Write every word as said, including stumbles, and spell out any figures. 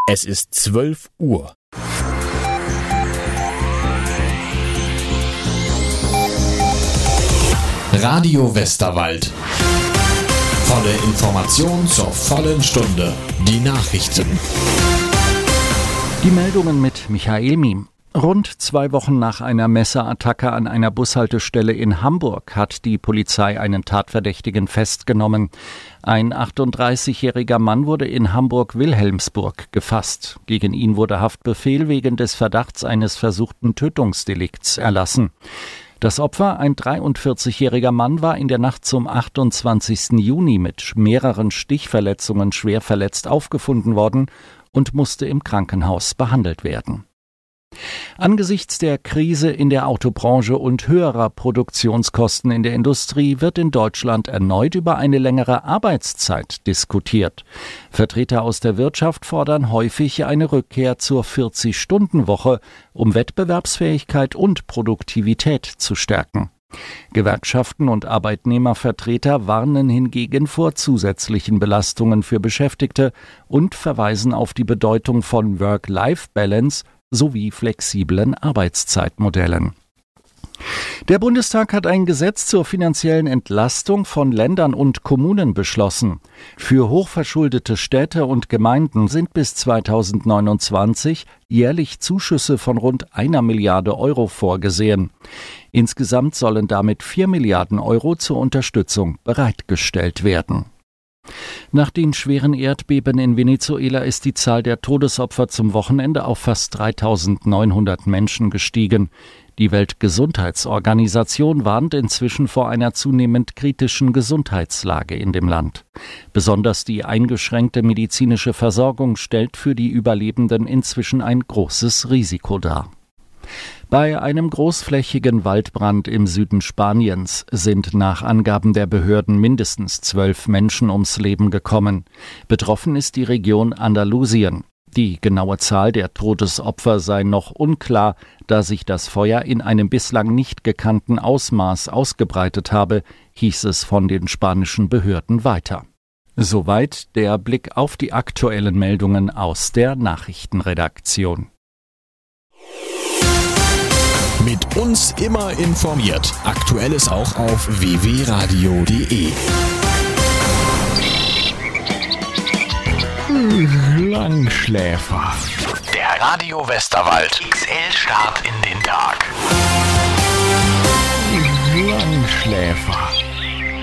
Es ist zwölf Uhr. Radio Westerwald. Volle Information zur vollen Stunde. Die Nachrichten. Die Meldungen mit Michael Miem. Rund zwei Wochen nach einer Messerattacke an einer Bushaltestelle in Hamburg hat die Polizei einen Tatverdächtigen festgenommen. Ein achtunddreißigjähriger Mann wurde in Hamburg-Wilhelmsburg gefasst. Gegen ihn wurde Haftbefehl wegen des Verdachts eines versuchten Tötungsdelikts erlassen. Das Opfer, ein dreiundvierzigjähriger Mann, war in der Nacht zum achtundzwanzigsten Juni mit mehreren Stichverletzungen schwer verletzt aufgefunden worden und musste im Krankenhaus behandelt werden. Angesichts der Krise in der Autobranche und höherer Produktionskosten in der Industrie wird in Deutschland erneut über eine längere Arbeitszeit diskutiert. Vertreter aus der Wirtschaft fordern häufig eine Rückkehr zur vierzig-Stunden-Woche, um Wettbewerbsfähigkeit und Produktivität zu stärken. Gewerkschaften und Arbeitnehmervertreter warnen hingegen vor zusätzlichen Belastungen für Beschäftigte und verweisen auf die Bedeutung von Work-Life-Balance sowie flexiblen Arbeitszeitmodellen. Der Bundestag hat ein Gesetz zur finanziellen Entlastung von Ländern und Kommunen beschlossen. Für hochverschuldete Städte und Gemeinden sind bis zweitausendneunundzwanzig jährlich Zuschüsse von rund einer Milliarde Euro vorgesehen. Insgesamt sollen damit vier Milliarden Euro zur Unterstützung bereitgestellt werden. Nach den schweren Erdbeben in Venezuela ist die Zahl der Todesopfer zum Wochenende auf fast dreitausendneunhundert Menschen gestiegen. Die Weltgesundheitsorganisation warnt inzwischen vor einer zunehmend kritischen Gesundheitslage in dem Land. Besonders die eingeschränkte medizinische Versorgung stellt für die Überlebenden inzwischen ein großes Risiko dar. Bei einem großflächigen Waldbrand im Süden Spaniens sind nach Angaben der Behörden mindestens zwölf Menschen ums Leben gekommen. Betroffen ist die Region Andalusien. Die genaue Zahl der Todesopfer sei noch unklar, da sich das Feuer in einem bislang nicht gekannten Ausmaß ausgebreitet habe, hieß es von den spanischen Behörden weiter. Soweit der Blick auf die aktuellen Meldungen aus der Nachrichtenredaktion. Mit uns immer informiert. Aktuelles auch auf w w radio punkt de. Langschläfer. Der Radio Westerwald X L-Start in den Tag. Langschläfer.